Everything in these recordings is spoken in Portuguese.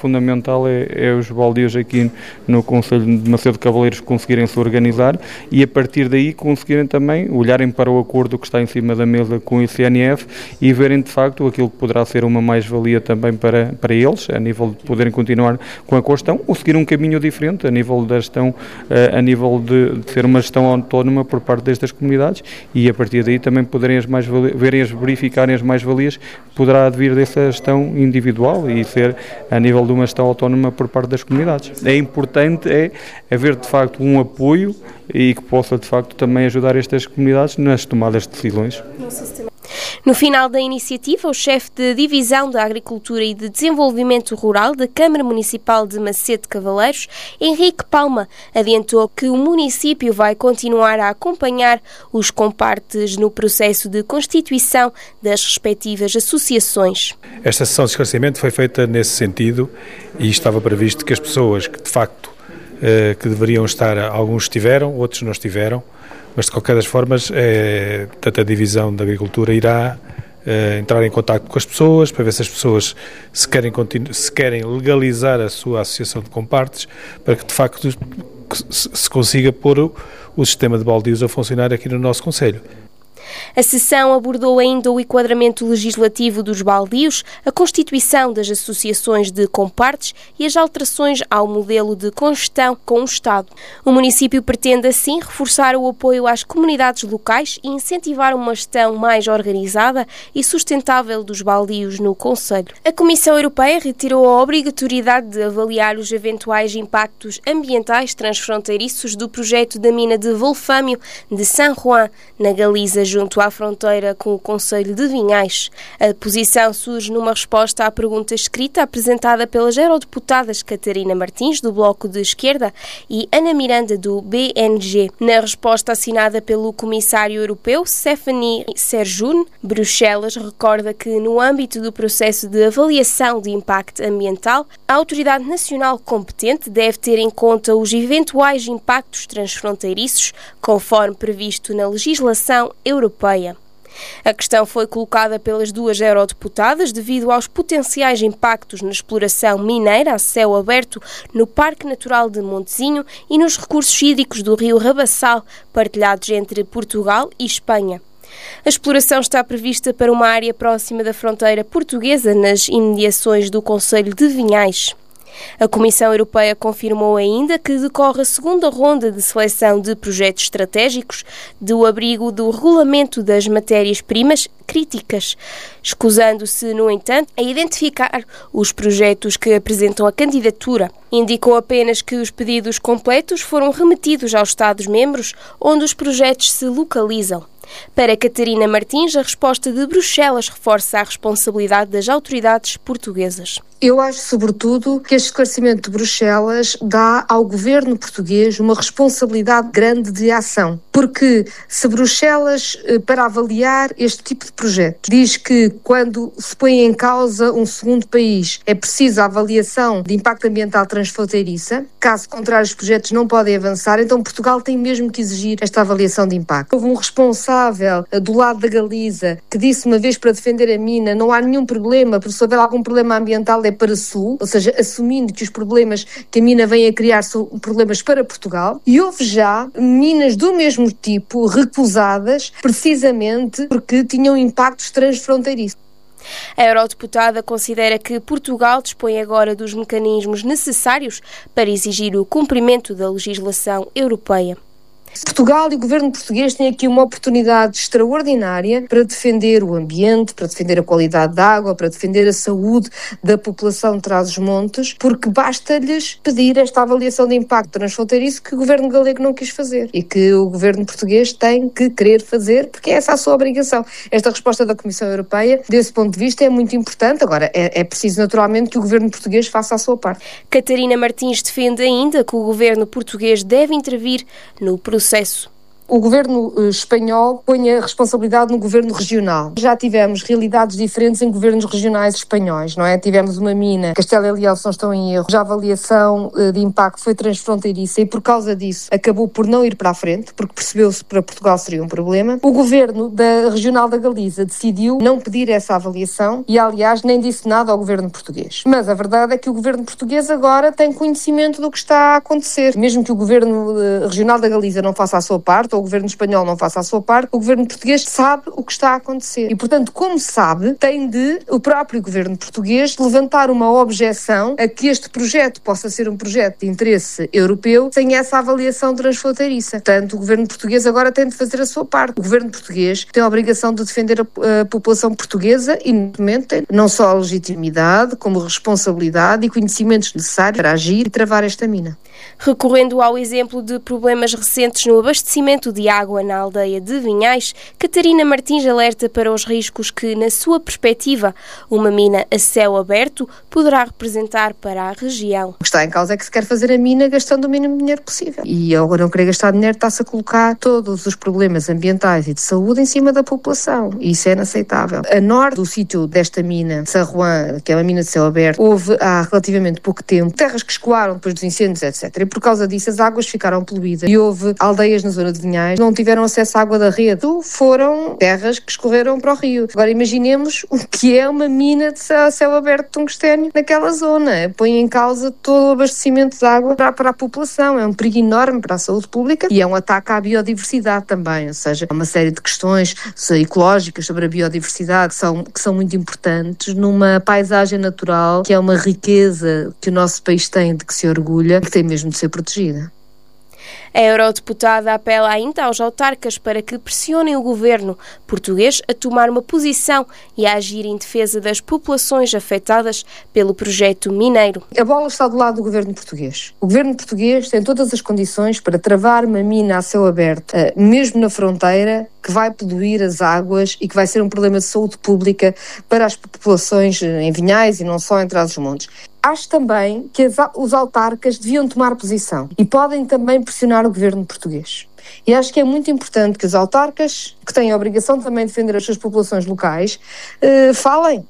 Fundamental é os baldios aqui no Concelho de Macedo de Cavaleiros conseguirem se organizar e a partir daí conseguirem também olharem para o acordo que está em cima da mesa com o ICNF e verem de facto aquilo que poderá ser uma mais-valia também para eles, a nível de poderem continuar com a gestão ou seguir um caminho diferente a nível da gestão, a nível de ser uma gestão autónoma por parte destas comunidades e a partir daí também poderem verificarem as mais-valias que poderá advir dessa gestão individual e ser a nível de uma gestão autónoma por parte das comunidades. É importante haver de facto um apoio e que possa de facto também ajudar estas comunidades nas tomadas de decisões. No final da iniciativa, o chefe de Divisão da Agricultura e de Desenvolvimento Rural da Câmara Municipal de Macedo de Cavaleiros, Henrique Palma, adiantou que o município vai continuar a acompanhar os compartes no processo de constituição das respectivas associações. Esta sessão de esclarecimento foi feita nesse sentido e estava previsto que as pessoas que de facto que deveriam estar, alguns estiveram, outros não estiveram, mas de qualquer das formas, tanto a Divisão da Agricultura irá entrar em contacto com as pessoas para ver se as pessoas se querem legalizar a sua associação de compartes para que de facto se consiga pôr o sistema de baldios a funcionar aqui no nosso concelho. A sessão abordou ainda o enquadramento legislativo dos baldios, a constituição das associações de compartes e as alterações ao modelo de congestão com o Estado. O município pretende, assim, reforçar o apoio às comunidades locais e incentivar uma gestão mais organizada e sustentável dos baldios no concelho. A Comissão Europeia retirou a obrigatoriedade de avaliar os eventuais impactos ambientais transfronteiriços do projeto da mina de wolfâmio de San Juan, na Galiza, junto à fronteira com o concelho de Vinhais. A posição surge numa resposta à pergunta escrita apresentada pelas eurodeputadas Catarina Martins, do Bloco de Esquerda, e Ana Miranda, do BNG. Na resposta assinada pelo Comissário Europeu, Stéphanie Serjoun, Bruxelas recorda que, no âmbito do processo de avaliação de impacto ambiental, a Autoridade Nacional competente deve ter em conta os eventuais impactos transfronteiriços, conforme previsto na legislação europeia. A questão foi colocada pelas duas eurodeputadas devido aos potenciais impactos na exploração mineira a céu aberto no Parque Natural de Montezinho e nos recursos hídricos do rio Rabassal, partilhados entre Portugal e Espanha. A exploração está prevista para uma área próxima da fronteira portuguesa, nas imediações do concelho de Vinhais. A Comissão Europeia confirmou ainda que decorre a segunda ronda de seleção de projetos estratégicos do abrigo do regulamento das matérias-primas críticas, escusando-se, no entanto, a identificar os projetos que apresentam a candidatura. Indicou apenas que os pedidos completos foram remetidos aos Estados-membros onde os projetos se localizam. Para Catarina Martins, a resposta de Bruxelas reforça a responsabilidade das autoridades portuguesas. Eu acho, sobretudo, que este esclarecimento de Bruxelas dá ao governo português uma responsabilidade grande de ação. Porque se Bruxelas, para avaliar este tipo de projeto, diz que quando se põe em causa um segundo país é preciso a avaliação de impacto ambiental transfronteiriça, caso contrário os projetos não podem avançar, então Portugal tem mesmo que exigir esta avaliação de impacto. Houve um responsável do lado da Galiza que disse uma vez para defender a mina não há nenhum problema, porque se houver algum problema ambiental é para Sul, ou seja, assumindo que os problemas que a mina vem a criar são problemas para Portugal, e houve já minas do mesmo tipo recusadas precisamente porque tinham impactos transfronteiriços. A eurodeputada considera que Portugal dispõe agora dos mecanismos necessários para exigir o cumprimento da legislação europeia. Portugal e o governo português têm aqui uma oportunidade extraordinária para defender o ambiente, para defender a qualidade da água, para defender a saúde da população de Trás-os-Montes, porque basta-lhes pedir esta avaliação de impacto transfronteiriço que o governo galego não quis fazer e que o governo português tem que querer fazer, porque é essa a sua obrigação. Esta resposta da Comissão Europeia, desse ponto de vista, é muito importante. Agora, é preciso naturalmente que o governo português faça a sua parte. Catarina Martins defende ainda que o governo português deve intervir no processo. o governo espanhol põe a responsabilidade no governo regional. Já tivemos realidades diferentes em governos regionais espanhóis, não é? Tivemos uma mina, Castela e Leão, se não estou em erro, já a avaliação de impacto foi transfronteiriça e por causa disso acabou por não ir para a frente, porque percebeu-se que para Portugal seria um problema. O governo da regional da Galiza decidiu não pedir essa avaliação e, aliás, nem disse nada ao governo português. Mas a verdade é que o governo português agora tem conhecimento do que está a acontecer. Mesmo que o governo regional da Galiza não faça a sua parte, ou o governo espanhol não faça a sua parte, o governo português sabe o que está a acontecer. E, portanto, como sabe, tem de o próprio governo português levantar uma objeção a que este projeto possa ser um projeto de interesse europeu sem essa avaliação transfronteiriça. Portanto, o governo português agora tem de fazer a sua parte. O governo português tem a obrigação de defender a população portuguesa e, no momento, tem não só a legitimidade, como a responsabilidade e conhecimentos necessários para agir e travar esta mina. Recorrendo ao exemplo de problemas recentes no abastecimento de água na aldeia de Vinhais, Catarina Martins alerta para os riscos que, na sua perspectiva, uma mina a céu aberto poderá representar para a região. O que está em causa é que se quer fazer a mina gastando o mínimo dinheiro possível. E ao não querer gastar dinheiro está-se a colocar todos os problemas ambientais e de saúde em cima da população. E isso é inaceitável. A norte do sítio desta mina, San Juan, que é uma mina de céu aberto, houve há relativamente pouco tempo terras que escoaram depois dos incêndios, etc. E por causa disso as águas ficaram poluídas. E houve aldeias na zona de Vinhais que não tiveram acesso à água da rede. Foram terras que escorreram para o rio. Agora imaginemos o que é uma mina de céu aberto de tungstênio naquela zona. Põe em causa todo o abastecimento de água para a população. É um perigo enorme para a saúde pública e é um ataque à biodiversidade também. Ou seja, há uma série de questões ecológicas sobre a biodiversidade que são muito importantes numa paisagem natural que é uma riqueza que o nosso país tem, de que se orgulha, que tem mesmo de ser protegida. A eurodeputada apela ainda aos autarcas para que pressionem o governo português a tomar uma posição e a agir em defesa das populações afetadas pelo projeto mineiro. A bola está do lado do governo português. O governo português tem todas as condições para travar uma mina a céu aberto, mesmo na fronteira, que vai poluir as águas e que vai ser um problema de saúde pública para as populações em Vinhais e não só em Trás-os-Montes. Acho também que os autarcas deviam tomar posição e podem também pressionar o governo português. E acho que é muito importante que os autarcas, que têm a obrigação também de defender as suas populações locais, falem.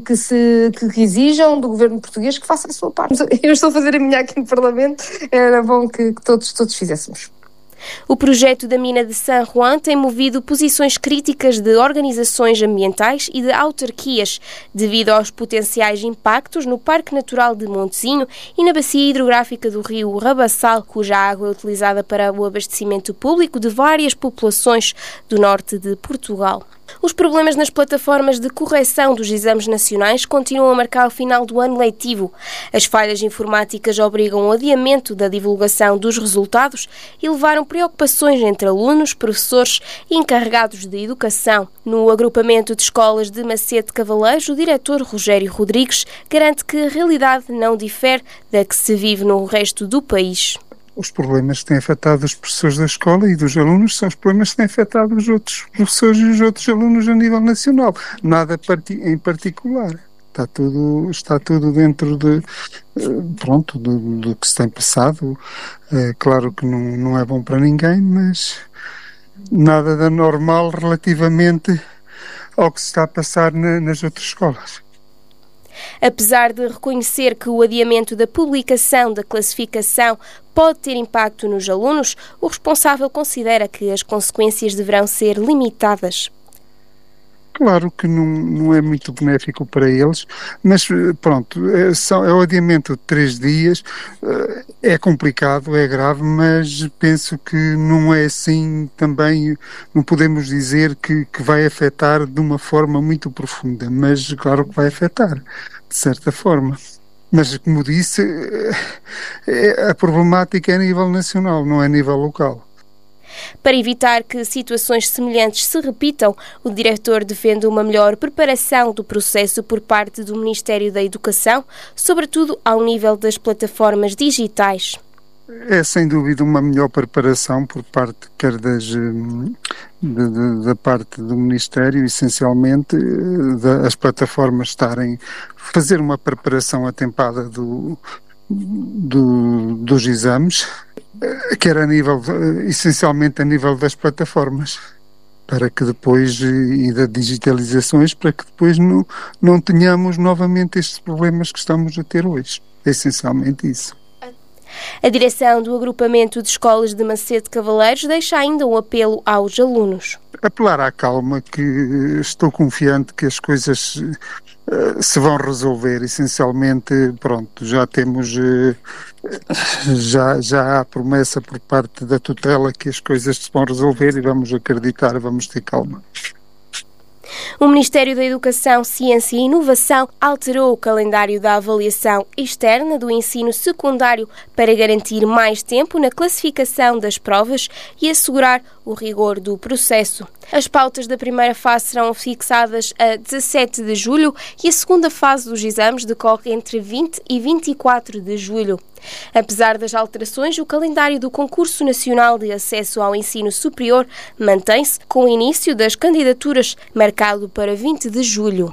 Que exijam do governo português que faça a sua parte. Eu estou a fazer a minha aqui no Parlamento, era bom que todos fizéssemos. O projeto da mina de San Juan tem movido posições críticas de organizações ambientais e de autarquias, devido aos potenciais impactos no Parque Natural de Montezinho e na bacia hidrográfica do rio Rabassal, cuja água é utilizada para o abastecimento público de várias populações do norte de Portugal. Os problemas nas plataformas de correção dos exames nacionais continuam a marcar o final do ano letivo. As falhas informáticas obrigam o adiamento da divulgação dos resultados e levaram preocupações entre alunos, professores e encarregados de educação. No agrupamento de escolas de Macete Cavaleiros, o diretor Rogério Rodrigues garante que a realidade não difere da que se vive no resto do país. Os problemas que têm afetado os professores da escola e dos alunos são os problemas que têm afetado os outros professores e os outros alunos a nível nacional. Nada em particular. Está tudo dentro do que se tem passado. Claro que não é bom para ninguém, mas nada de anormal relativamente ao que se está a passar nas outras escolas. Apesar de reconhecer que o adiamento da publicação da classificação pode ter impacto nos alunos, o responsável considera que as consequências deverão ser limitadas. Claro que não é muito benéfico para eles, mas pronto, é o adiamento de 3 dias, é complicado, é grave, mas penso que não é assim também, não podemos dizer que vai afetar de uma forma muito profunda, mas claro que vai afetar, de certa forma. Mas, como disse, a problemática é a nível nacional, não é a nível local. Para evitar que situações semelhantes se repitam, o diretor defende uma melhor preparação do processo por parte do Ministério da Educação, sobretudo ao nível das plataformas digitais. É sem dúvida uma melhor preparação por parte, quer da parte do Ministério, essencialmente, as plataformas fazer uma preparação atempada dos exames quer essencialmente a nível das plataformas, para que depois, e das digitalizações, para que depois não tenhamos novamente estes problemas que estamos a ter hoje. É essencialmente isso. A direção do agrupamento de escolas de Macedo Cavaleiros deixa ainda um apelo aos alunos. Apelar à calma, que estou confiante que as coisas se vão resolver. Essencialmente, pronto, já temos, já há promessa por parte da tutela que as coisas se vão resolver e vamos acreditar, vamos ter calma. O Ministério da Educação, Ciência e Inovação alterou o calendário da avaliação externa do ensino secundário para garantir mais tempo na classificação das provas e assegurar o rigor do processo. As pautas da primeira fase serão fixadas a 17 de julho e a segunda fase dos exames decorre entre 20 e 24 de julho. Apesar das alterações, o calendário do Concurso Nacional de Acesso ao Ensino Superior mantém-se, com o início das candidaturas marcado para 20 de julho.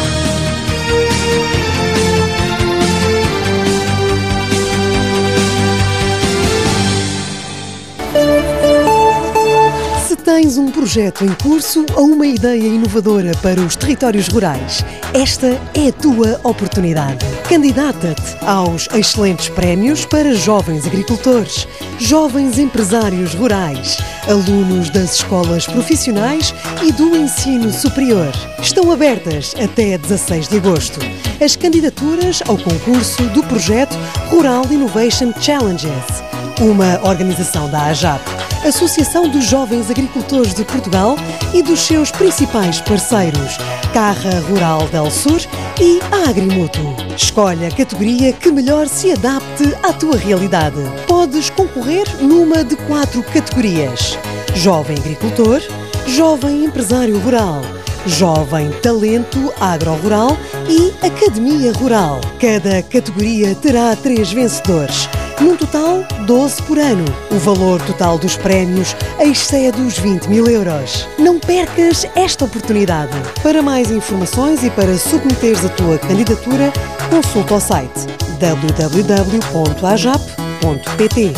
Tens um projeto em curso ou uma ideia inovadora para os territórios rurais? Esta é a tua oportunidade. Candidata-te aos excelentes prémios para jovens agricultores, jovens empresários rurais, alunos das escolas profissionais e do ensino superior. Estão abertas até 16 de agosto as candidaturas ao concurso do projeto Rural Innovation Challenges, uma organização da AJAP, Associação dos Jovens Agricultores de Portugal, e dos seus principais parceiros, Carra Rural del Sur e a Agrimoto. Escolhe a categoria que melhor se adapte à tua realidade. Podes concorrer numa de 4 categorias: Jovem Agricultor, Jovem Empresário Rural, Jovem Talento Agro-Rural e Academia Rural. Cada categoria terá 3 vencedores. Num total, 12 por ano. O valor total dos prémios excede os 20.000 euros. Não percas esta oportunidade. Para mais informações e para submeteres a tua candidatura, consulta o site www.ajap.pt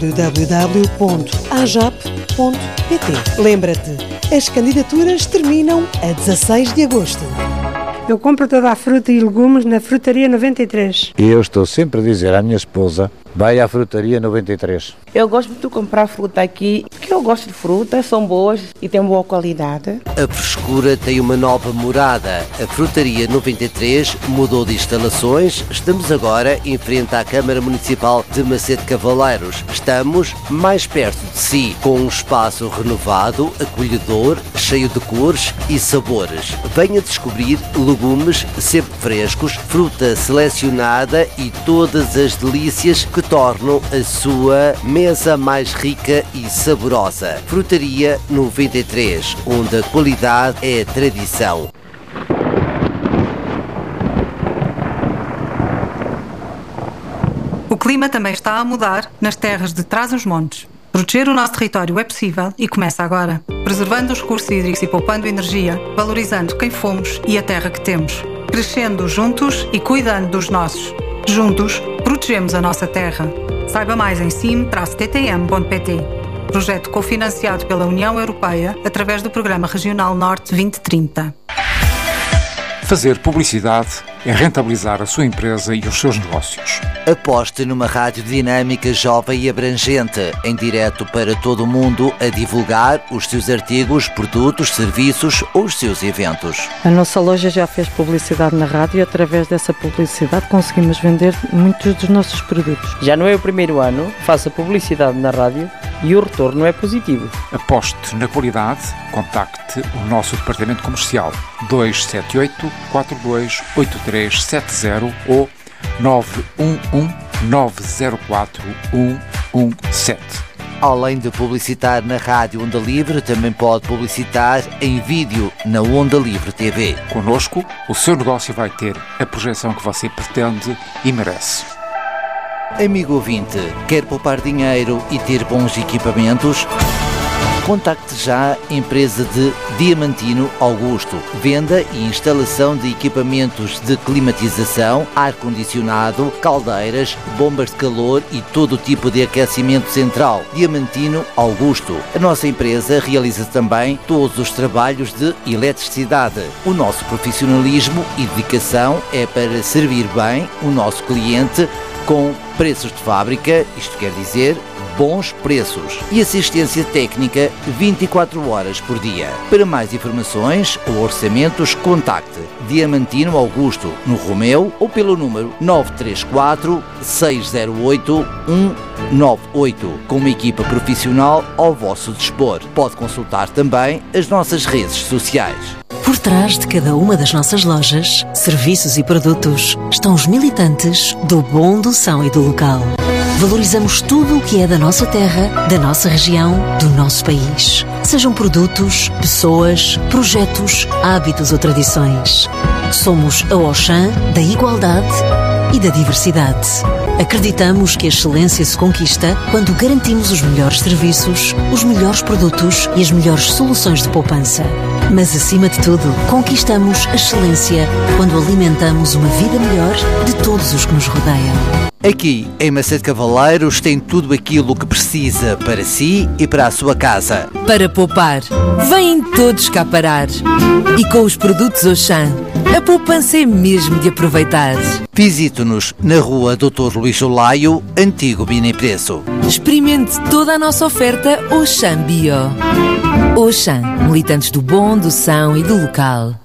www.ajap.pt. Lembra-te, as candidaturas terminam a 16 de agosto. Eu compro toda a fruta e legumes na Frutaria 93. E eu estou sempre a dizer à minha esposa, vai à Frutaria 93. Eu gosto de comprar fruta aqui, porque eu gosto de frutas, são boas e têm boa qualidade. A frescura tem uma nova morada. A Frutaria 93 mudou de instalações. Estamos agora em frente à Câmara Municipal de Macedo Cavaleiros. Estamos mais perto de si, com um espaço renovado, acolhedor, cheio de cores e sabores. Venha descobrir legumes sempre frescos, fruta selecionada e todas as delícias que tornam a sua mesa mais rica e saborosa. Frutaria 93, onde a qualidade é tradição. O clima também está a mudar nas terras de Trás-os-Montes. Proteger o nosso território é possível e começa agora, preservando os recursos hídricos e poupando energia, valorizando quem fomos e a terra que temos, crescendo juntos e cuidando dos nossos. Juntos, protegemos a nossa terra. Saiba mais em sim-ttm.pt. Projeto cofinanciado pela União Europeia através do Programa Regional Norte 2030. Fazer publicidade é rentabilizar a sua empresa e os seus negócios. Aposte numa rádio dinâmica, jovem e abrangente, em direto para todo o mundo, a divulgar os seus artigos, produtos, serviços ou os seus eventos. A nossa loja já fez publicidade na rádio e através dessa publicidade conseguimos vender muitos dos nossos produtos. Já não é o primeiro ano, faça publicidade na rádio e o retorno é positivo. Aposte na qualidade, contacte o nosso departamento comercial 278 42 8370 ou 911 904 117. Além de publicitar na rádio Onda Livre, também pode publicitar em vídeo na Onda Livre TV. Connosco, o seu negócio vai ter a projeção que você pretende e merece. Amigo ouvinte, quer poupar dinheiro e ter bons equipamentos? Contacte já a empresa de Diamantino Augusto. Venda e instalação de equipamentos de climatização, ar-condicionado, caldeiras, bombas de calor e todo o tipo de aquecimento central. Diamantino Augusto. A nossa empresa realiza também todos os trabalhos de eletricidade. O nosso profissionalismo e dedicação é para servir bem o nosso cliente com preços de fábrica, isto quer dizer bons preços, e assistência técnica 24 horas por dia. Para mais informações ou orçamentos, contacte Diamantino Augusto no Romeu ou pelo número 934 608 198, com uma equipa profissional ao vosso dispor. Pode consultar também as nossas redes sociais. Por trás de cada uma das nossas lojas, serviços e produtos estão os militantes do bom, do são e do local. Valorizamos tudo o que é da nossa terra, da nossa região, do nosso país. Sejam produtos, pessoas, projetos, hábitos ou tradições. Somos a Auchan da igualdade e da diversidade. Acreditamos que a excelência se conquista quando garantimos os melhores serviços, os melhores produtos e as melhores soluções de poupança. Mas, acima de tudo, conquistamos a excelência quando alimentamos uma vida melhor de todos os que nos rodeiam. Aqui, em Macedo Cavaleiros, tem tudo aquilo que precisa para si e para a sua casa. Para poupar, vêm todos cá parar. E com os produtos Auchan, a poupança é mesmo de aproveitar. Visite-nos na rua Dr. Luís Olaio, antigo Bina e Preço. Experimente toda a nossa oferta Auchan Bio. Auchan, militantes do bom, do são e do local.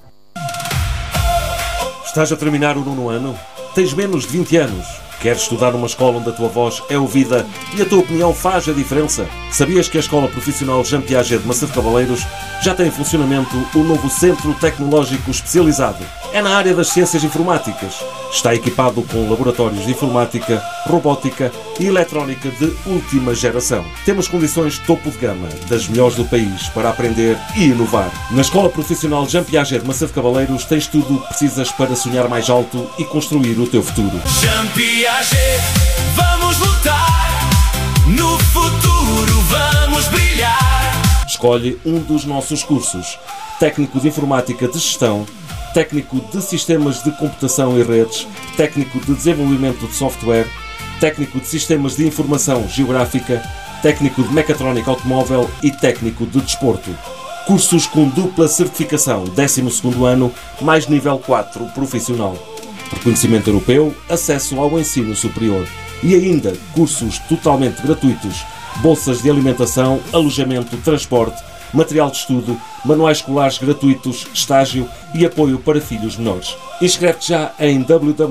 Estás a terminar o 9º ano? Tens menos de 20 anos? Queres estudar numa escola onde a tua voz é ouvida e a tua opinião faz a diferença? Sabias que a Escola Profissional Jean Piaget de Macedo Cavaleiros já tem em funcionamento o novo Centro Tecnológico Especializado? É na área das ciências informáticas. Está equipado com laboratórios de informática, robótica e eletrónica de última geração. Temos condições topo de gama, das melhores do país, para aprender e inovar. Na Escola Profissional Jean Piaget de Macedo Cavaleiros tens tudo o que precisas para sonhar mais alto e construir o teu futuro. Jean Piaget, vamos lutar, no futuro vamos brilhar. Escolhe um dos nossos cursos: Técnico de Informática de Gestão, Técnico de Sistemas de Computação e Redes, Técnico de Desenvolvimento de Software, Técnico de Sistemas de Informação Geográfica, Técnico de Mecatrónica Automóvel e Técnico de Desporto. Cursos com dupla certificação, 12º ano, mais nível 4 profissional. Reconhecimento europeu, acesso ao ensino superior. E ainda cursos totalmente gratuitos, bolsas de alimentação, alojamento, transporte, material de estudo, manuais escolares gratuitos, estágio e apoio para filhos menores. Inscreve-te já em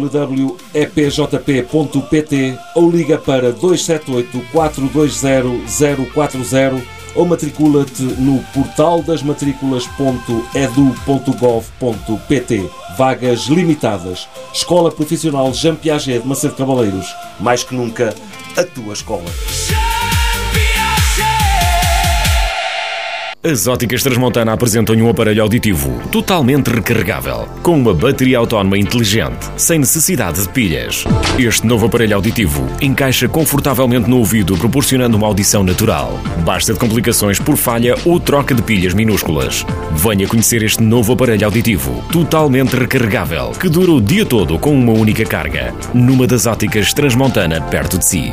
www.epjp.pt ou liga para 278 420 040 ou matricula-te no portaldasmatriculas.edu.gov.pt. Vagas limitadas. Escola Profissional Jean Piaget de Macedo Cavaleiros. Mais que nunca, a tua escola. As Óticas Transmontana apresentam um aparelho auditivo totalmente recarregável, com uma bateria autónoma inteligente, sem necessidade de pilhas. Este novo aparelho auditivo encaixa confortavelmente no ouvido, proporcionando uma audição natural. Basta de complicações por falha ou troca de pilhas minúsculas. Venha conhecer este novo aparelho auditivo, totalmente recarregável, que dura o dia todo com uma única carga, numa das Óticas Transmontana perto de si.